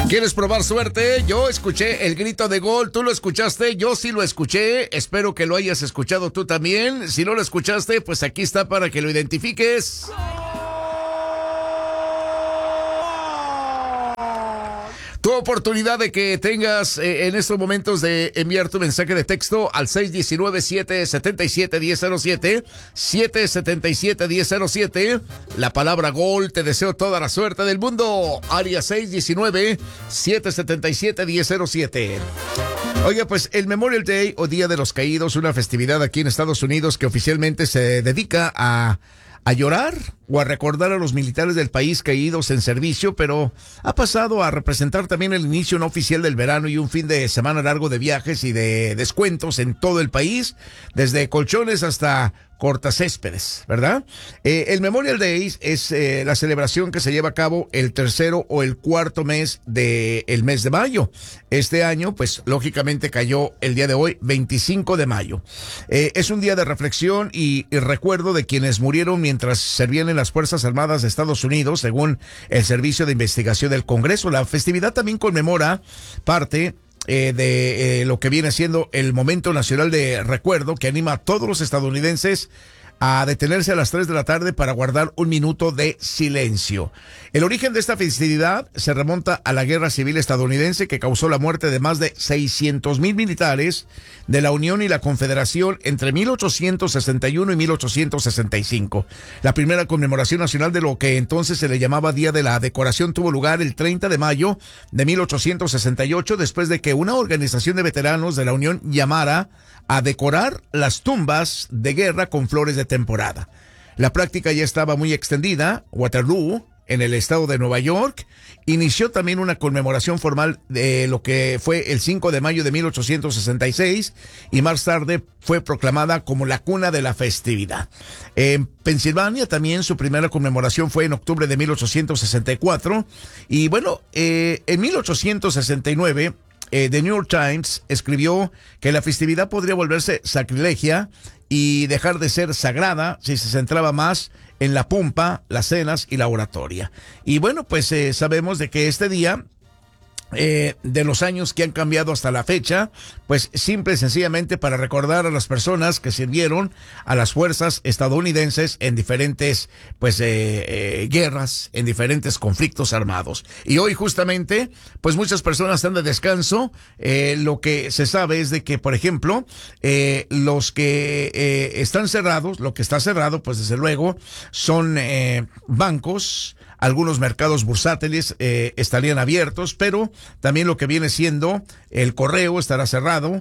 ¿Quieres probar suerte? Yo escuché el grito de gol. ¿Tú lo escuchaste? Yo sí lo escuché. Espero que lo hayas escuchado tú también. Si no lo escuchaste, pues aquí está para que lo identifiques. Tu oportunidad de que tengas en estos momentos de enviar tu mensaje de texto al 619-777-1007, 777-1007, la palabra gol. Te deseo toda la suerte del mundo. Área 619-777-1007. Oye, pues el Memorial Day o Día de los Caídos, una festividad aquí en Estados Unidos que oficialmente se dedica a llorar o a recordar a los militares del país caídos en servicio, pero ha pasado a representar también el inicio no oficial del verano y un fin de semana largo de viajes y de descuentos en todo el país, desde colchones hasta cortacéspedes, ¿verdad? El Memorial Day es la celebración que se lleva a cabo el tercero o el cuarto mes del mes de mayo. Este año, pues, lógicamente cayó el día de hoy, 25 de mayo. Es un día de reflexión y recuerdo de quienes murieron mientras servían en las Fuerzas Armadas de Estados Unidos, según el Servicio de Investigación del Congreso. La festividad también conmemora parte de lo que viene siendo el Momento Nacional de Recuerdo, que anima a todos los estadounidenses a detenerse a las 3 de la tarde para guardar un minuto de silencio. El origen de esta festividad se remonta a la Guerra Civil estadounidense, que causó la muerte de más de 600,000 militares de la Unión y la Confederación entre 1861 y 1865. La primera conmemoración nacional de lo que entonces se le llamaba Día de la Decoración tuvo lugar el 30 de mayo de 1868, después de que una organización de veteranos de la Unión llamara a decorar las tumbas de guerra con flores de temporada. La práctica ya estaba muy extendida. Waterloo, en el estado de Nueva York, inició también una conmemoración formal de lo que fue el 5 de mayo de 1866 y más tarde fue proclamada como la cuna de la festividad. En Pensilvania también su primera conmemoración fue en octubre de 1864 y bueno, en 1869 The New York Times escribió que la festividad podría volverse sacrilegia y dejar de ser sagrada si se centraba más en la pompa, las cenas y la oratoria. Y bueno, pues sabemos de que este día, de los años que han cambiado hasta la fecha, pues simple y sencillamente para recordar a las personas que sirvieron a las fuerzas estadounidenses en diferentes guerras, en diferentes conflictos armados. Y hoy justamente, pues muchas personas están de descanso. Lo que se sabe es de que, por ejemplo, los que están cerrados, lo que está cerrado, pues desde luego, son bancos. Algunos mercados bursátiles estarían abiertos, pero también lo que viene siendo el correo estará cerrado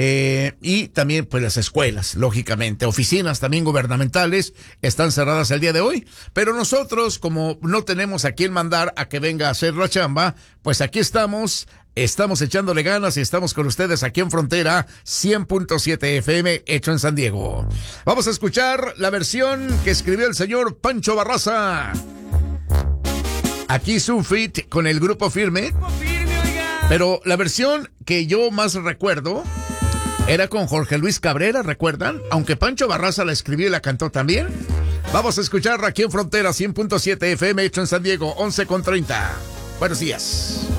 y también pues las escuelas, lógicamente. Oficinas también gubernamentales están cerradas el día de hoy, pero nosotros, como no tenemos a quien mandar a que venga a hacer la chamba, pues aquí estamos echándole ganas y estamos con ustedes aquí en Frontera 100.7 FM, hecho en San Diego. Vamos a escuchar la versión que escribió el señor Pancho Barraza. Aquí su feat con el Grupo Firme, pero la versión que yo más recuerdo era con Jorge Luis Cabrera, ¿recuerdan? Aunque Pancho Barraza la escribió y la cantó también. Vamos a escucharla aquí en Frontera 100.7 FM, hecho en San Diego, 11:30. Buenos días.